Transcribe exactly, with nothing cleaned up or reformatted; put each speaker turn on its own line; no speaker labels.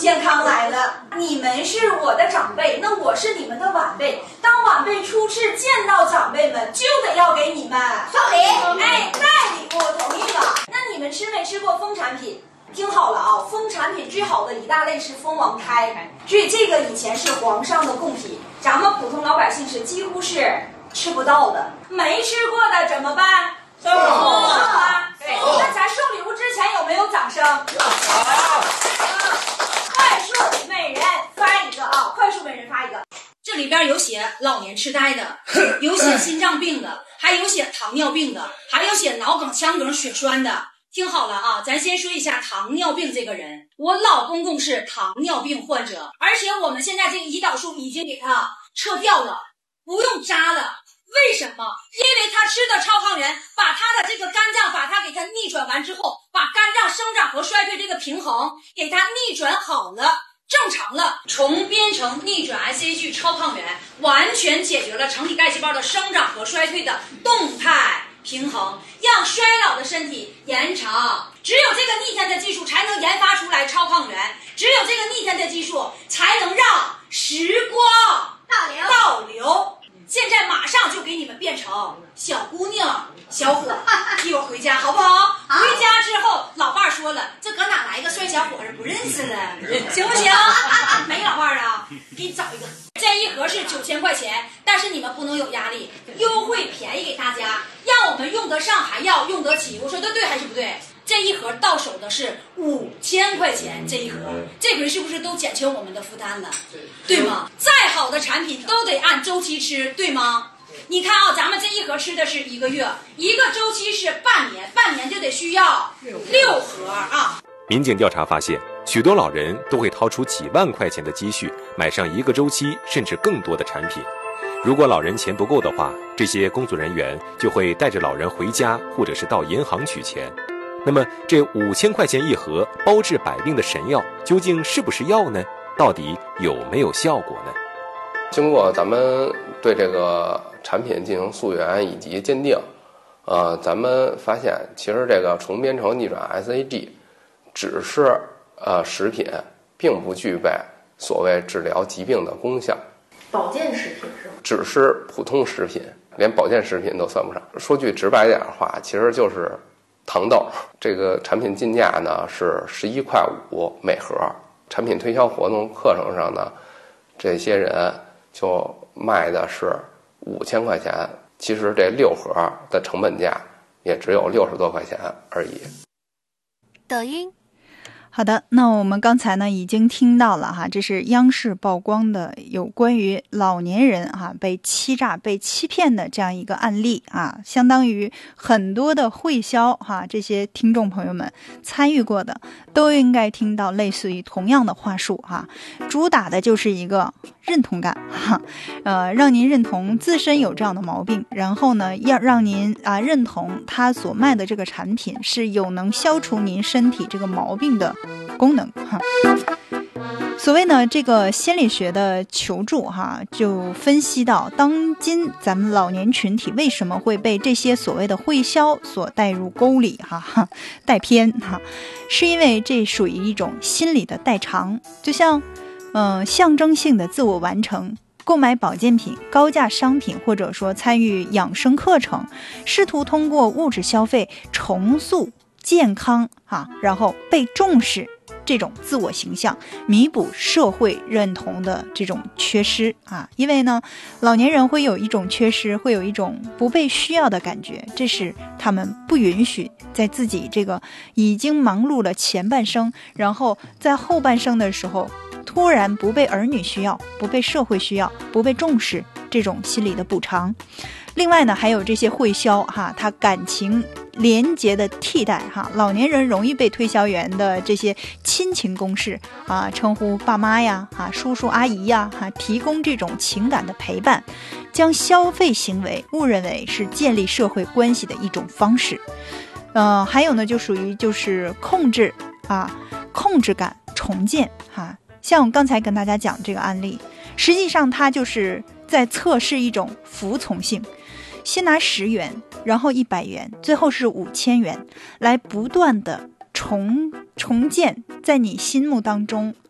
健康来了，你们是我的长辈，那我是你们的晚辈。当晚辈出事见到长辈们，就得要给你们
送礼，
哎，带礼物，同意了。那你们吃没吃过蜂产品？听好了啊，蜂产品最好的一大类是蜂王胎，所以这个以前是皇上的贡品，咱们普通老百姓是几乎是吃不到的。没吃过的怎么办？送送啊！那咱送礼物之前有没有掌声？快速每人发一个啊！快速每人发一个。
这里边有写老年痴呆的，有写心脏病的，还有写糖尿病的，还有写脑梗、腔梗、血栓的。听好了啊，咱先说一下糖尿病这个人。我老公公是糖尿病患者，而且我们现在这个胰岛素已经给他撤掉了，不用扎了。为什么？因为他吃的超抗原把他的这个肝脏把它给他逆转完之后，把肝脏生长和衰退这个平衡给他逆转好了，正常了。重编程逆转 S H 超抗原完全解决了成体干细胞的生长和衰退的动态平衡，让衰老的身体延长。只有这个逆天的技术才能研发出来超抗原，只有这个逆天的技术才能让时光
倒流
倒流。现在马上就给你们变成小姑娘小伙，一会儿回家好不好？
好。
回家之后老伴儿说了，这搁哪来一个帅小伙子不认识了，行不行？没老伴儿啊，给你找一个。这一盒是九千块钱，但是你们不能有压力，优惠便宜给大家，让我们用得上还要用得起。我说的对还是不对？这一盒到手的是五千块钱，这一盒，这回是不是都减轻我们的负担了？对吗？再好的产品都得按周期吃，对吗？你看啊，咱们这一盒吃的是一个月，一个周期是半年，半年就得需要六盒啊。
民警调查发现，许多老人都会掏出几万块钱的积蓄买上一个周期甚至更多的产品。如果老人钱不够的话，这些工作人员就会带着老人回家或者是到银行取钱。那么这五千块钱一盒包治百病的神药究竟是不是药呢？到底有没有效果呢？
经过咱们对这个产品进行溯源以及鉴定，呃，咱们发现其实这个重编程逆转 S A G 只是呃食品，并不具备所谓治疗疾病的功效。
保健食品是吗？
只是普通食品，连保健食品都算不上。说句直白点的话，其实就是糖豆。这个产品进价呢是十一块五每盒，产品推销活动课程上呢，这些人就卖的是五千块钱，其实这六盒的成本价也只有六十多块钱而已。
抖音。
好的，那我们刚才呢已经听到了哈，这是央视曝光的有关于老年人哈被欺诈、被欺骗的这样一个案例啊，相当于很多的会销哈，这些听众朋友们参与过的都应该听到类似于同样的话术哈，主打的就是一个认同感哈，呃，让您认同自身有这样的毛病，然后呢，要让您啊认同他所卖的这个产品是有能消除您身体这个毛病的功能哈。所谓呢，这个心理学的求助哈，就分析到当今咱们老年群体为什么会被这些所谓的会销所带入沟里哈，带偏哈，是因为这属于一种心理的代偿，就像嗯、呃、象征性的自我完成。购买保健品、高价商品，或者说参与养生课程，试图通过物质消费重塑健康啊，然后被重视这种自我形象，弥补社会认同的这种缺失啊。因为呢，老年人会有一种缺失，会有一种不被需要的感觉，这是他们不允许在自己这个已经忙碌了前半生，然后在后半生的时候突然不被儿女需要，不被社会需要，不被重视，这种心理的补偿。另外呢，还有这些会销哈，他感情连结的替代哈，老年人容易被推销员的这些亲情攻势啊，称呼爸妈呀、啊叔叔阿姨呀、哈、啊，提供这种情感的陪伴，将消费行为误认为是建立社会关系的一种方式。呃，还有呢，就属于就是控制啊，控制感重建哈、啊。像我刚才跟大家讲这个案例，实际上它就是在测试一种服从性，先拿十元，然后一百元，最后是五千元，来不断的重重建在你心目当中